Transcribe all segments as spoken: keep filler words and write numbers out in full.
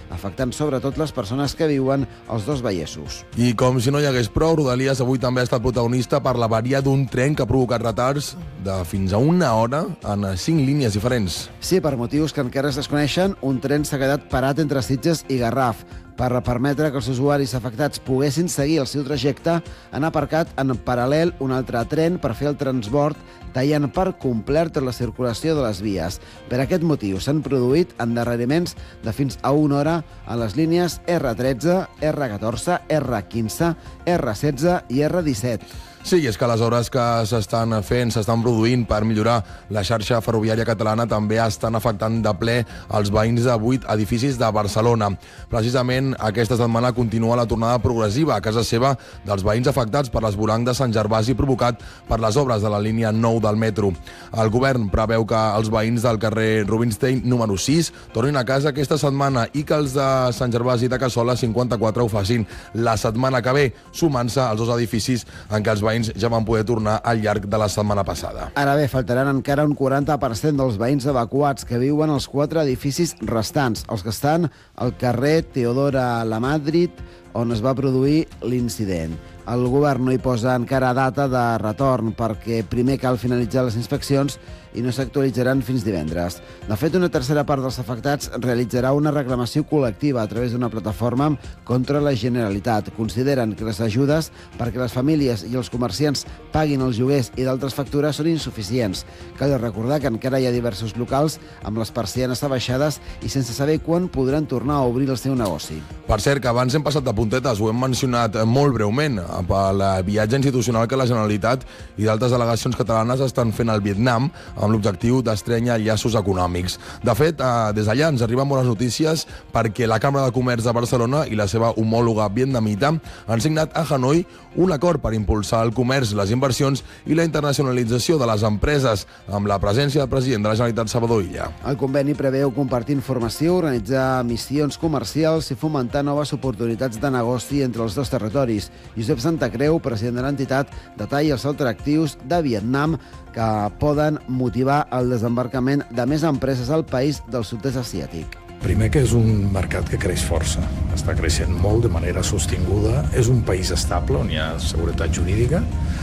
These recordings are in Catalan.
afectant sobretot les persones que viuen als dos vallessos. I com si no hi hagués prou, Rodalies avui també ha estat protagonista per l'avaria d'un tren que ha provocat retards de fins a una hora en cinc línies diferents. Sí, per motius que encara es desconeixen, un tren s'ha quedat parat entre Sitges i Garraf. Per permetre que els usuaris afectats poguessin seguir el seu trajecte, han aparcat en paral·lel un altre tren per fer el transbord, tallant per complet la circulació de les vies. Per aquest motiu s'han produït endarreriments de fins a una hora a les línies erre tretze, erre catorze, erre quinze, erre setze i erre disset. Sí, és que les obres que s'estan fent, s'estan produint per millorar la xarxa ferroviària catalana també estan afectant de ple els veïns de vuit edificis de Barcelona. Precisament aquesta setmana continua la tornada progressiva a casa seva dels veïns afectats per l'esvoranc de Sant Gervasi provocat per les obres de la línia nou del metro. El govern preveu que els veïns del carrer Rubinstein número sis tornin a casa aquesta setmana i que els de Sant Gervasi de Cassola cinquanta-quatre ho facin la setmana que ve, sumant-se als dos edificis en què els veïns ja van poder tornar al llarg de la setmana passada. Ara bé, faltaran encara un quaranta per cent dels veïns evacuats que viuen als quatre edificis restants, els que estan al carrer Teodora Lamadrid, on es va produir l'incident. El govern no hi posa encara data de retorn perquè primer cal finalitzar les inspeccions i no s'actualitzaran fins divendres. De fet, una tercera part dels afectats realitzarà una reclamació col·lectiva a través d'una plataforma contra la Generalitat. Consideren que les ajudes perquè les famílies i els comerciants paguin els lloguers i d'altres factures són insuficients. Cal recordar que encara hi ha diversos locals amb les persianes abaixades i sense saber quan podran tornar a obrir el seu negoci. Per cert, que abans hem passat de puntetes, ho hem mencionat molt breument, pel viatge institucional que la Generalitat i d'altres delegacions catalanes estan fent al Vietnam amb l'objectiu d'estrènyer llaços econòmics. De fet, eh, des d'allà ens arriben bones notícies perquè la Cambra de Comerç de Barcelona i la seva homòloga vietnamita han signat a Hanoi un acord per impulsar el comerç, les inversions i la internacionalització de les empreses amb la presència del president de la Generalitat, Salvador Illa. El conveni preveu compartir informació, organitzar missions comercials i fomentar noves oportunitats de negoci entre els dos territoris. Josep Santacreu, president de l'entitat, detalla els atractius de Vietnam que poden motivar el desembarcament de més empreses al país del sud-est asiàtic. Primer, que és un mercat que creix força, està creixent molt de manera sostinguda, és un país estable on hi ha seguretat jurídica,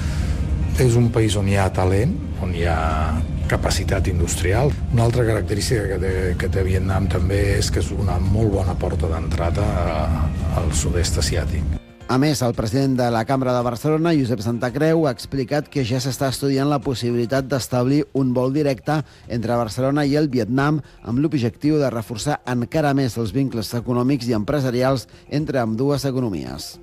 és un país on hi ha talent, on hi ha capacitat industrial. Una altra característica que té, que té Vietnam també és que és una molt bona porta d'entrada al sud-est asiàtic. A més, el president de la Cambra de Barcelona, Josep Santacreu, ha explicat que ja s'està estudiant la possibilitat d'establir un vol directe entre Barcelona i el Vietnam amb l'objectiu de reforçar encara més els vincles econòmics i empresarials entre ambdues economies.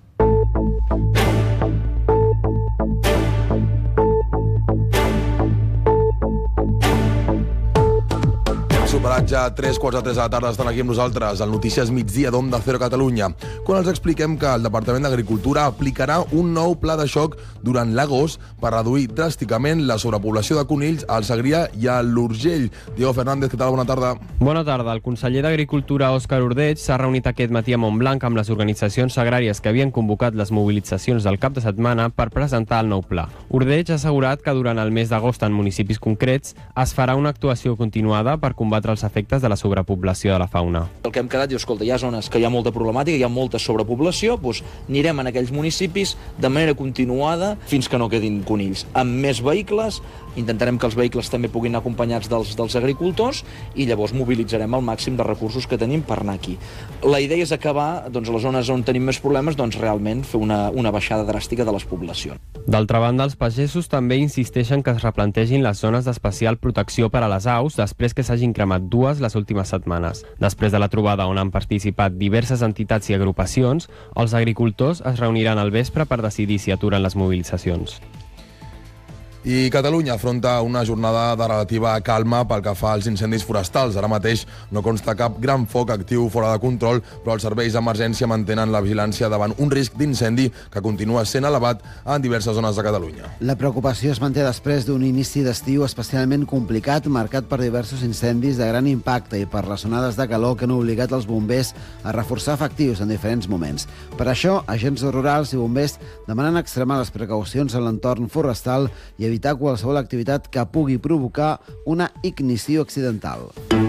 Superat ja tres quarts de tres de la tarda, estan aquí amb nosaltres al Notícies Migdia d'Onda Cero Catalunya, quan els expliquem que el Departament d'Agricultura aplicarà un nou pla de xoc durant l'agost per reduir dràsticament la sobrepoblació de conills al Segrià i a l'Urgell. Diego Fernández, què tal? Bona tarda. Bona tarda. El conseller d'Agricultura, Òscar Ordeig, s'ha reunit aquest matí a Montblanc amb les organitzacions agràries que havien convocat les mobilitzacions del cap de setmana per presentar el nou pla. Ordeig ha assegurat que durant el mes d'agost en municipis concrets es farà una actuació continuada per combatre els efectes de la sobrepoblació de la fauna. El que hem quedat diu, escolta, hi ha zones que hi ha molta problemàtica, hi ha molta sobrepoblació, doncs anirem en aquells municipis de manera continuada fins que no quedin conills. Amb més vehicles, intentarem que els vehicles també puguin anar acompanyats dels, dels agricultors i llavors mobilitzarem el màxim de recursos que tenim per anar aquí. La idea és acabar, doncs, a les zones on tenim més problemes, doncs realment fer una, una baixada dràstica de les poblacions. D'altra banda, els pagesos també insisteixen que es replantegin les zones d'especial protecció per a les aus després que s'hagin cremat dues les últimes setmanes. Després de la trobada on han participat diverses entitats i agrupacions, els agricultors es reuniran al vespre per decidir si aturen les mobilitzacions. I Catalunya afronta una jornada de relativa calma pel que fa als incendis forestals. Ara mateix no consta cap gran foc actiu fora de control, però els serveis d'emergència mantenen la vigilància davant un risc d'incendi que continua sent elevat en diverses zones de Catalunya. La preocupació es manté després d'un inici d'estiu especialment complicat, marcat per diversos incendis de gran impacte i per les onades de calor que han obligat els bombers a reforçar efectius en diferents moments. Per això, agents rurals i bombers demanen extremar les precaucions en l'entorn forestal i evitar qualsevol activitat que pugui provocar una ignició accidental.